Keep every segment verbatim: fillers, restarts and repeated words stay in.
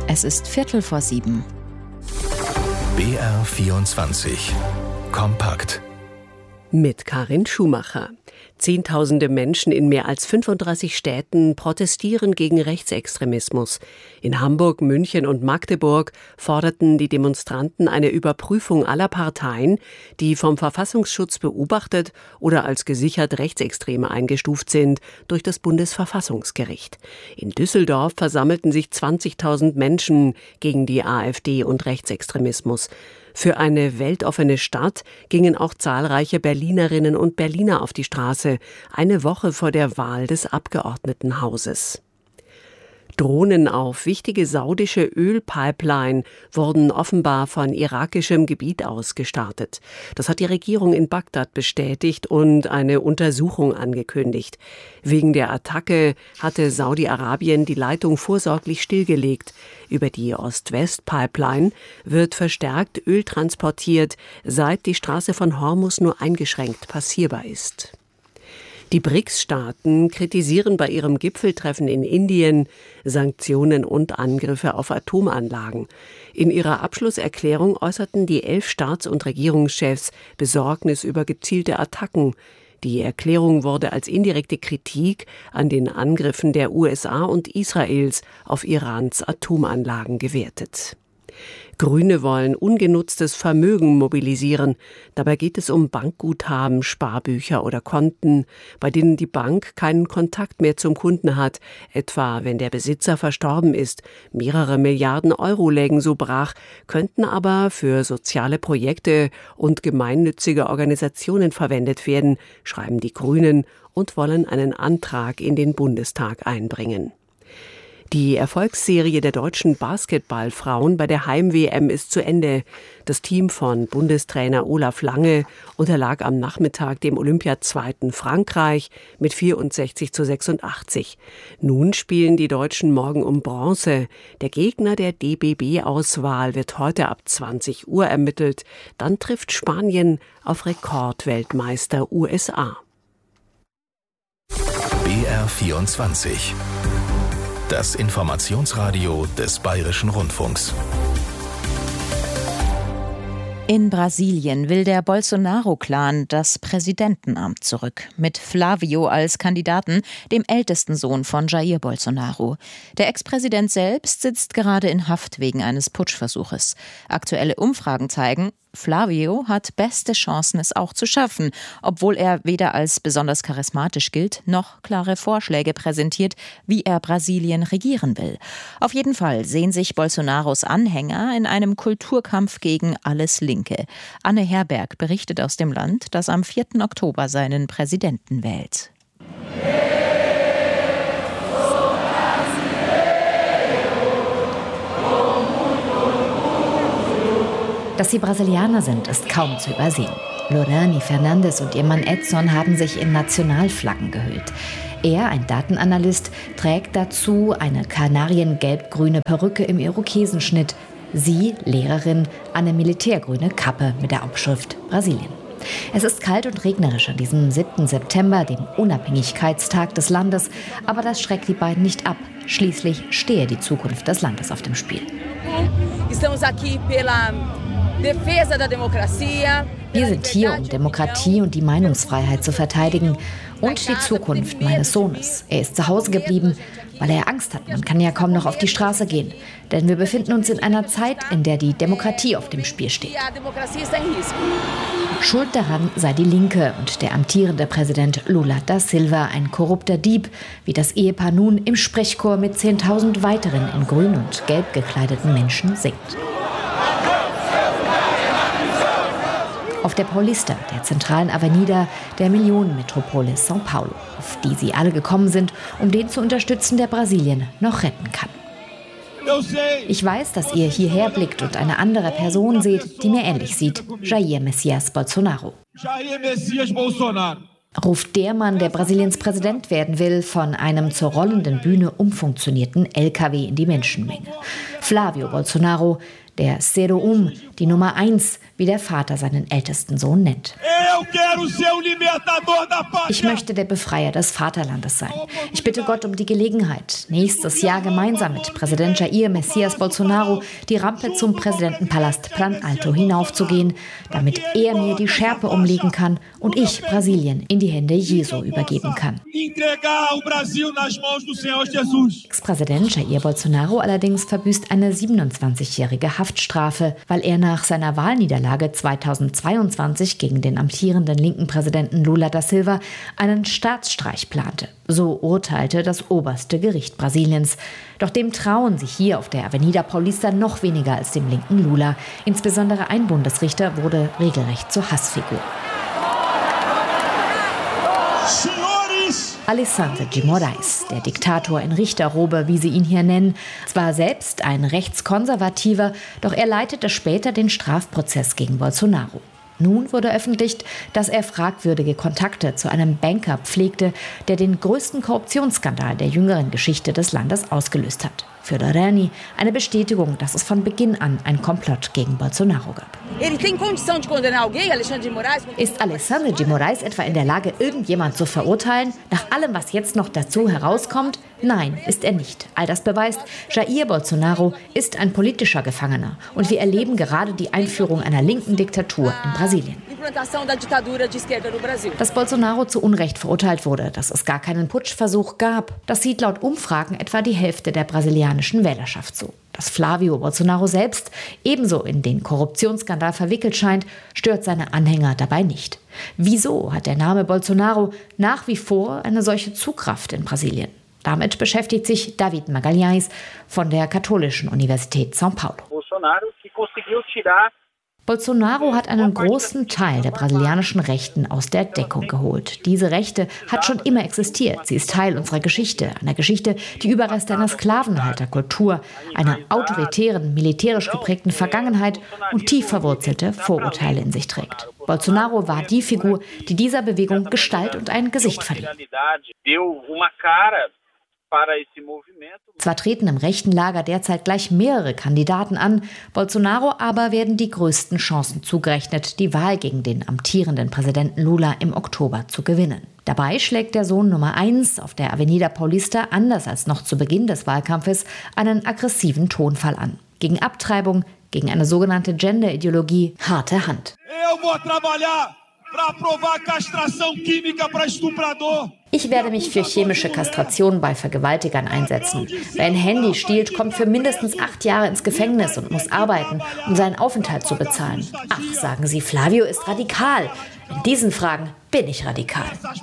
Es ist Viertel vor sieben. B R vierundzwanzig. Kompakt. Mit Karin Schumacher. Zehntausende Menschen in mehr als fünfunddreißig Städten protestieren gegen Rechtsextremismus. In Hamburg, München und Magdeburg forderten die Demonstranten eine Überprüfung aller Parteien, die vom Verfassungsschutz beobachtet oder als gesichert Rechtsextreme eingestuft sind, durch das Bundesverfassungsgericht. In Düsseldorf versammelten sich zwanzigtausend Menschen gegen die AfD und Rechtsextremismus. Für eine weltoffene Stadt gingen auch zahlreiche Berlinerinnen und Berliner auf die Straße, eine Woche vor der Wahl des Abgeordnetenhauses. Drohnen auf wichtige saudische Ölpipeline wurden offenbar von irakischem Gebiet aus gestartet. Das hat die Regierung in Bagdad bestätigt und eine Untersuchung angekündigt. Wegen der Attacke hatte Saudi-Arabien die Leitung vorsorglich stillgelegt. Über die Ost-West-Pipeline wird verstärkt Öl transportiert, seit die Straße von Hormuz nur eingeschränkt passierbar ist. Die B R I C S-Staaten kritisieren bei ihrem Gipfeltreffen in Indien Sanktionen und Angriffe auf Atomanlagen. In ihrer Abschlusserklärung äußerten die elf Staats- und Regierungschefs Besorgnis über gezielte Attacken. Die Erklärung wurde als indirekte Kritik an den Angriffen der U S A und Israels auf Irans Atomanlagen gewertet. Grüne wollen ungenutztes Vermögen mobilisieren. Dabei geht es um Bankguthaben, Sparbücher oder Konten, bei denen die Bank keinen Kontakt mehr zum Kunden hat, etwa wenn der Besitzer verstorben ist. Mehrere Milliarden Euro lägen so brach, könnten aber für soziale Projekte und gemeinnützige Organisationen verwendet werden, schreiben die Grünen und wollen einen Antrag in den Bundestag einbringen. Die Erfolgsserie der deutschen Basketballfrauen bei der Heim-W M ist zu Ende. Das Team von Bundestrainer Olaf Lange unterlag am Nachmittag dem Olympiazweiten Frankreich mit vierundsechzig zu sechsundachtzig. Nun spielen die Deutschen morgen um Bronze. Der Gegner der D B B-Auswahl wird heute ab zwanzig Uhr ermittelt. Dann trifft Spanien auf Rekordweltmeister U S A. B R vierundzwanzig. Das Informationsradio des Bayerischen Rundfunks. In Brasilien will der Bolsonaro-Clan das Präsidentenamt zurück. Mit Flávio als Kandidaten, dem ältesten Sohn von Jair Bolsonaro. Der Ex-Präsident selbst sitzt gerade in Haft wegen eines Putschversuches. Aktuelle Umfragen zeigen, Flávio hat beste Chancen, es auch zu schaffen, obwohl er weder als besonders charismatisch gilt, noch klare Vorschläge präsentiert, wie er Brasilien regieren will. Auf jeden Fall sehen sich Bolsonaros Anhänger in einem Kulturkampf gegen alles Linke. Anne Herberg berichtet aus dem Land, das am vierten Oktober seinen Präsidenten wählt. Dass sie Brasilianer sind, ist kaum zu übersehen. Lorani Fernandes und ihr Mann Edson haben sich in Nationalflaggen gehüllt. Er, ein Datenanalyst, trägt dazu eine kanariengelb-grüne Perücke im Irokesenschnitt. Sie, Lehrerin, eine militärgrüne Kappe mit der Aufschrift Brasilien. Es ist kalt und regnerisch an diesem siebten September, dem Unabhängigkeitstag des Landes. Aber das schreckt die beiden nicht ab. Schließlich stehe die Zukunft des Landes auf dem Spiel. Wir sind hier, um Demokratie und die Meinungsfreiheit zu verteidigen und die Zukunft meines Sohnes. Er ist zu Hause geblieben, weil er Angst hat. Man kann ja kaum noch auf die Straße gehen. Denn wir befinden uns in einer Zeit, in der die Demokratie auf dem Spiel steht. Schuld daran sei die Linke und der amtierende Präsident Lula da Silva, ein korrupter Dieb, wie das Ehepaar nun im Sprechchor mit zehntausend weiteren in grün und gelb gekleideten Menschen singt. Auf der Paulista, der zentralen Avenida der Millionenmetropole São Paulo, auf die sie alle gekommen sind, um den zu unterstützen, der Brasilien noch retten kann. Ich weiß, dass ihr hierher blickt und eine andere Person seht, die mir ähnlich sieht, Jair Messias Bolsonaro. Ruft der Mann, der Brasiliens Präsident werden will, von einem zur rollenden Bühne umfunktionierten L K W in die Menschenmenge. Flávio Bolsonaro, der Zero Um, die Nummer eins, wie der Vater seinen ältesten Sohn nennt. Ich möchte der Befreier des Vaterlandes sein. Ich bitte Gott um die Gelegenheit, nächstes Jahr gemeinsam mit Präsident Jair Messias Bolsonaro die Rampe zum Präsidentenpalast Planalto hinaufzugehen, damit er mir die Schärpe umlegen kann und ich Brasilien in die Hände Jesu übergeben kann. Ex-Präsident Jair Bolsonaro allerdings verbüßt eine siebenundzwanzigjährige Haftstrafe, weil er nach seiner Wahlniederlage zweitausendzweiundzwanzig gegen den amtierenden linken Präsidenten Lula da Silva einen Staatsstreich plante. So urteilte das oberste Gericht Brasiliens. Doch dem trauen sich hier auf der Avenida Paulista noch weniger als dem linken Lula. Insbesondere ein Bundesrichter wurde regelrecht zur Hassfigur. Alexandre de Moraes, der Diktator in Richterrobe, wie sie ihn hier nennen, zwar selbst ein Rechtskonservativer, doch er leitete später den Strafprozess gegen Bolsonaro. Nun wurde öffentlich, dass er fragwürdige Kontakte zu einem Banker pflegte, der den größten Korruptionsskandal der jüngeren Geschichte des Landes ausgelöst hat. Für Lorani eine Bestätigung, dass es von Beginn an ein Komplott gegen Bolsonaro gab. Ist Alexandre de Moraes etwa in der Lage, irgendjemand zu verurteilen? Nach allem, was jetzt noch dazu herauskommt? Nein, ist er nicht. All das beweist, Jair Bolsonaro ist ein politischer Gefangener. Und wir erleben gerade die Einführung einer linken Diktatur in Brasilien. Dass Bolsonaro zu Unrecht verurteilt wurde, dass es gar keinen Putschversuch gab, das sieht laut Umfragen etwa die Hälfte der brasilianischen Wählerschaft so. Dass Flávio Bolsonaro selbst ebenso in den Korruptionsskandal verwickelt scheint, stört seine Anhänger dabei nicht. Wieso hat der Name Bolsonaro nach wie vor eine solche Zugkraft in Brasilien? Damit beschäftigt sich David Magalhães von der Katholischen Universität São Paulo. Bolsonaro hat einen großen Teil der brasilianischen Rechten aus der Deckung geholt. Diese Rechte hat schon immer existiert. Sie ist Teil unserer Geschichte, einer Geschichte, die Überreste einer Sklavenhalterkultur, einer autoritären, militärisch geprägten Vergangenheit und tief verwurzelte Vorurteile in sich trägt. Bolsonaro war die Figur, die dieser Bewegung Gestalt und ein Gesicht verlieh. Zwar treten im rechten Lager derzeit gleich mehrere Kandidaten an, Bolsonaro aber werden die größten Chancen zugerechnet, die Wahl gegen den amtierenden Präsidenten Lula im Oktober zu gewinnen. Dabei schlägt der Sohn Nummer eins auf der Avenida Paulista, anders als noch zu Beginn des Wahlkampfes, einen aggressiven Tonfall an. Gegen Abtreibung, gegen eine sogenannte Gender-Ideologie, harte Hand. Ich werde mich für chemische Kastration bei Vergewaltigern einsetzen. Wer ein Handy stiehlt, kommt für mindestens acht Jahre ins Gefängnis und muss arbeiten, um seinen Aufenthalt zu bezahlen. Ach, sagen Sie, Flávio ist radikal. In diesen Fragen bin ich radikal.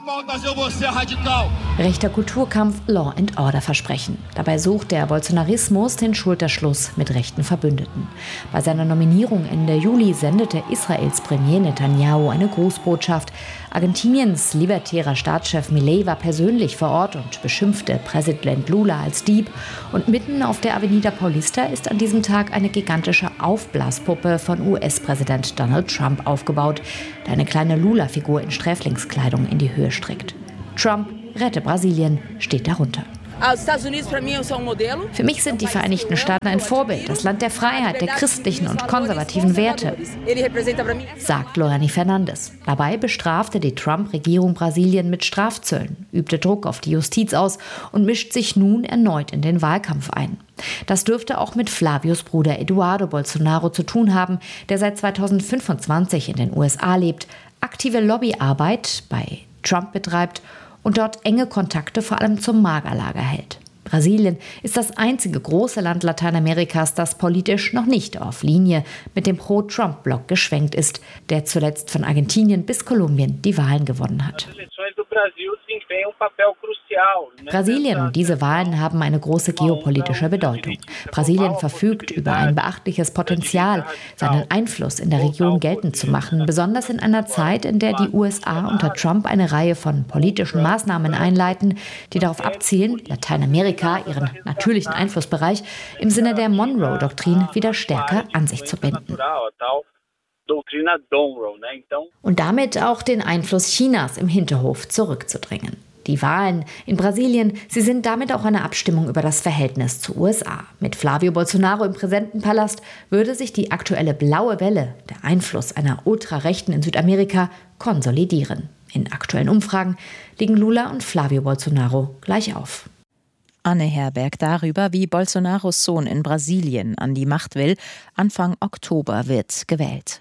Rechter Kulturkampf, Law and Order versprechen. Dabei sucht der Bolsonarismus den Schulterschluss mit rechten Verbündeten. Bei seiner Nominierung Ende Juli sendete Israels Premier Netanyahu eine Grußbotschaft. Argentiniens libertärer Staatschef Milei war persönlich vor Ort und beschimpfte Präsident Lula als Dieb. Und mitten auf der Avenida Paulista ist an diesem Tag eine gigantische Aufblaspuppe von U S-Präsident Donald Trump aufgebaut, der eine kleine Lula-Figur in Sträflingskleidung in die Höhe streckt. Trump, rette Brasilien, steht darunter. Für mich sind die Vereinigten Staaten ein Vorbild, das Land der Freiheit, der christlichen und konservativen Werte, sagt Lorani Fernandes. Dabei bestrafte die Trump-Regierung Brasilien mit Strafzöllen, übte Druck auf die Justiz aus und mischt sich nun erneut in den Wahlkampf ein. Das dürfte auch mit Flavios Bruder Eduardo Bolsonaro zu tun haben, der seit zweitausendfünfundzwanzig in den U S A lebt, aktive Lobbyarbeit bei Trump betreibt und dort enge Kontakte vor allem zum Magerlager hält. Brasilien ist das einzige große Land Lateinamerikas, das politisch noch nicht auf Linie mit dem Pro-Trump-Block geschwenkt ist, der zuletzt von Argentinien bis Kolumbien die Wahlen gewonnen hat. Brasilien und diese Wahlen haben eine große geopolitische Bedeutung. Brasilien verfügt über ein beachtliches Potenzial, seinen Einfluss in der Region geltend zu machen, besonders in einer Zeit, in der die U S A unter Trump eine Reihe von politischen Maßnahmen einleiten, die darauf abzielen, Lateinamerika, ihren natürlichen Einflussbereich, im Sinne der Monroe-Doktrin wieder stärker an sich zu binden. Und damit auch den Einfluss Chinas im Hinterhof zurückzudrängen. Die Wahlen in Brasilien, sie sind damit auch eine Abstimmung über das Verhältnis zu U S A. Mit Flávio Bolsonaro im Präsidentenpalast würde sich die aktuelle blaue Welle, der Einfluss einer Ultrarechten in Südamerika, konsolidieren. In aktuellen Umfragen liegen Lula und Flávio Bolsonaro gleich auf. Anne Herberg darüber, wie Bolsonaros Sohn in Brasilien an die Macht will. Anfang Oktober wird gewählt.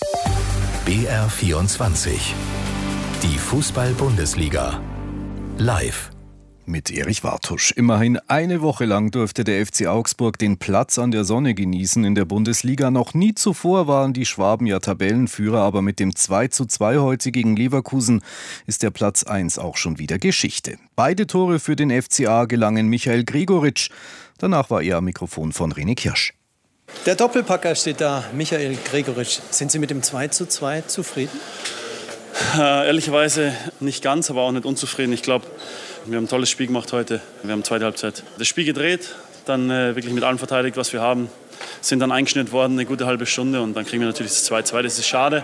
B R vierundzwanzig. Die Fußball-Bundesliga. Live. Mit Erich Wartusch. Immerhin eine Woche lang durfte der F C Augsburg den Platz an der Sonne genießen in der Bundesliga. Noch nie zuvor waren die Schwaben ja Tabellenführer, aber mit dem zwei zu zwei heute gegen Leverkusen ist der Platz eins auch schon wieder Geschichte. Beide Tore für den F C A gelangen Michael Gregoritsch. Danach war er am Mikrofon von René Kirsch. Der Doppelpacker steht da, Michael Gregoritsch. Sind Sie mit dem zwei zu zwei zufrieden? Äh, ehrlicherweise nicht ganz, aber auch nicht unzufrieden. Ich glaube, wir haben ein tolles Spiel gemacht heute. Wir haben zweite Halbzeit das Spiel gedreht, dann äh, wirklich mit allem verteidigt, was wir haben. Sind dann eingeschnitten worden, eine gute halbe Stunde und dann kriegen wir natürlich das zwei zu zwei. Das ist schade.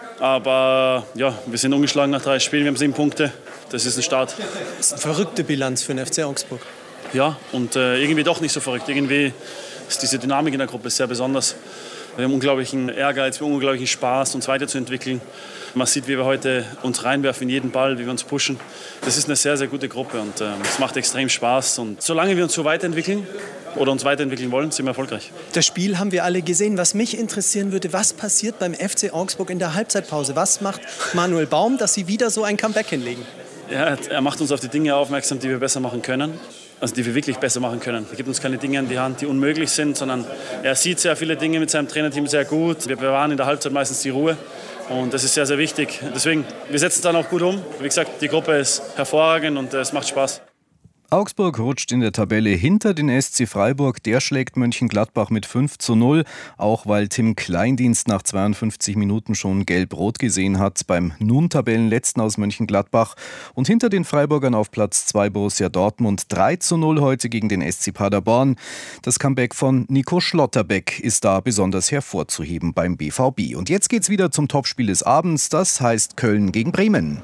Aber ja, wir sind ungeschlagen nach drei Spielen, wir haben sieben Punkte. Das ist ein Start. Das ist eine verrückte Bilanz für den F C Augsburg. Ja, und äh, irgendwie doch nicht so verrückt. Irgendwie ist diese Dynamik in der Gruppe sehr besonders. Wir haben unglaublichen Ehrgeiz, wir haben unglaublichen Spaß, uns weiterzuentwickeln. Man sieht, wie wir heute uns reinwerfen in jeden Ball, wie wir uns pushen. Das ist eine sehr, sehr gute Gruppe und äh, es macht extrem Spaß. Und solange wir uns so weiterentwickeln oder uns weiterentwickeln wollen, sind wir erfolgreich. Das Spiel haben wir alle gesehen. Was mich interessieren würde, was passiert beim F C Augsburg in der Halbzeitpause? Was macht Manuel Baum, dass sie wieder so ein Comeback hinlegen? Ja, er macht uns auf die Dinge aufmerksam, die wir besser machen können. Also die wir wirklich besser machen können. Er gibt uns keine Dinge an die Hand, die unmöglich sind, sondern er sieht sehr viele Dinge mit seinem Trainerteam sehr gut. Wir bewahren in der Halbzeit meistens die Ruhe und das ist sehr, sehr wichtig. Deswegen, wir setzen es dann auch gut um. Wie gesagt, die Gruppe ist hervorragend und es macht Spaß. Augsburg rutscht in der Tabelle hinter den S C Freiburg. Der schlägt Mönchengladbach mit fünf zu null, auch weil Tim Kleindienst nach zweiundfünfzig Minuten schon gelb-rot gesehen hat beim nun Tabellenletzten aus Mönchengladbach. Und hinter den Freiburgern auf Platz zwei Borussia Dortmund drei zu null heute gegen den S C Paderborn. Das Comeback von Nico Schlotterbeck ist da besonders hervorzuheben beim B V B. Und jetzt geht's wieder zum Topspiel des Abends, das heißt Köln gegen Bremen.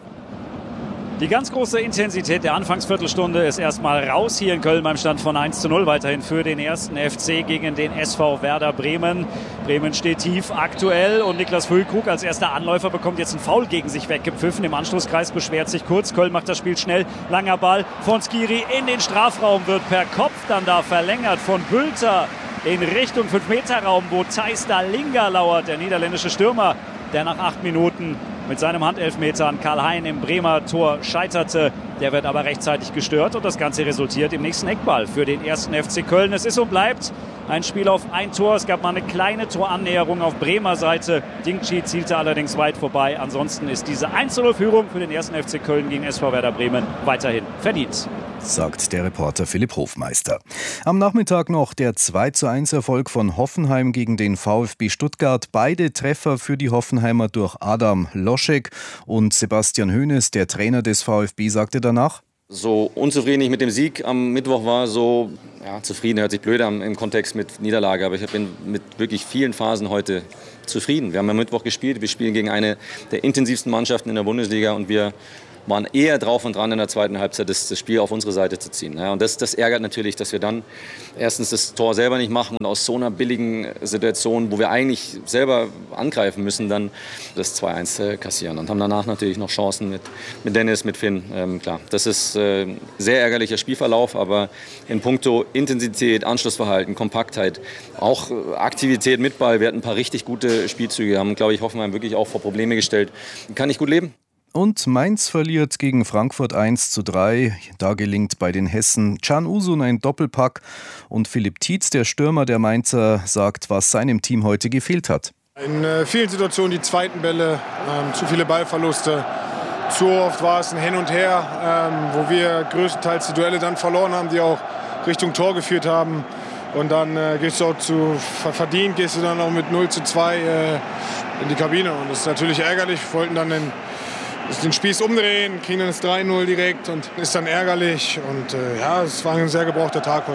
Die ganz große Intensität der Anfangsviertelstunde ist erstmal raus hier in Köln beim Stand von eins zu null. Weiterhin für den ersten F C gegen den S V Werder Bremen. Bremen steht tief aktuell und Niklas Füllkrug als erster Anläufer bekommt jetzt einen Foul gegen sich weggepfiffen. Im Anschlusskreis beschwert sich kurz. Köln macht das Spiel schnell. Langer Ball von Skiri in den Strafraum, wird per Kopf dann da verlängert von Bülter in Richtung fünf Meter Raum, wo Thijs Dalinga lauert, der niederländische Stürmer, der nach acht Minuten mit seinem Handelfmeter an Karl Hein im Bremer Tor scheiterte. Der wird aber rechtzeitig gestört und das Ganze resultiert im nächsten Eckball für den ersten F C Köln. Es ist und bleibt ein Spiel auf ein Tor. Es gab mal eine kleine Torannäherung auf Bremer Seite. Dingchi zielte allerdings weit vorbei. Ansonsten ist diese eins zu null Führung für den ersten F C Köln gegen S V Werder Bremen weiterhin verdient. Sagt der Reporter Philipp Hofmeister. Am Nachmittag noch der zwei zu eins Erfolg von Hoffenheim gegen den VfB Stuttgart. Beide Treffer für die Hoffenheimer durch Adam Loschek und Sebastian Hoeneß, der Trainer des VfB, sagte danach: So unzufrieden ich mit dem Sieg am Mittwoch war, so ja, zufrieden hört sich blöd an im Kontext mit Niederlage, aber ich bin mit wirklich vielen Phasen heute zufrieden. Wir haben am Mittwoch gespielt, wir spielen gegen eine der intensivsten Mannschaften in der Bundesliga und wir waren eher drauf und dran in der zweiten Halbzeit das, das Spiel auf unsere Seite zu ziehen. Ja, und das, das ärgert natürlich, dass wir dann erstens das Tor selber nicht machen und aus so einer billigen Situation, wo wir eigentlich selber angreifen müssen, dann das zwei eins äh, kassieren. Und haben danach natürlich noch Chancen mit, mit Dennis, mit Finn. Ähm, klar, das ist äh, sehr ärgerlicher Spielverlauf, aber in puncto Intensität, Anschlussverhalten, Kompaktheit, auch äh, Aktivität mit Ball. Wir hatten ein paar richtig gute Spielzüge, haben, glaube ich, Hoffenheim wirklich auch vor Probleme gestellt. Kann ich gut leben. Und Mainz verliert gegen Frankfurt eins zu drei. Da gelingt bei den Hessen Can Uzun ein Doppelpack. Und Philipp Tietz, der Stürmer der Mainzer, sagt, was seinem Team heute gefehlt hat. In äh, vielen Situationen die zweiten Bälle, ähm, zu viele Ballverluste. Zu oft war es ein Hin und Her, ähm, wo wir größtenteils die Duelle dann verloren haben, die auch Richtung Tor geführt haben. Und dann äh, gehst du auch zu verdient, gehst du dann auch mit null zu zwei äh, in die Kabine. Und das ist natürlich ärgerlich. Wir wollten dann den den Spieß umdrehen, kriegen dann das drei null direkt und ist dann ärgerlich. Und äh, ja, es war ein sehr gebrauchter Tag heute.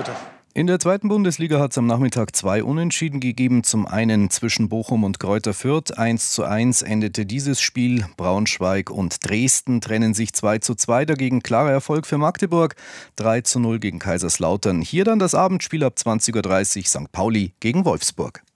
In der zweiten Bundesliga hat es am Nachmittag zwei Unentschieden gegeben. Zum einen zwischen Bochum und Greuther Fürth. eins zu eins endete dieses Spiel. Braunschweig und Dresden trennen sich zwei zu zwei. Dagegen klarer Erfolg für Magdeburg. drei zu null gegen Kaiserslautern. Hier dann das Abendspiel ab zwanzig Uhr dreißig Sankt Pauli gegen Wolfsburg.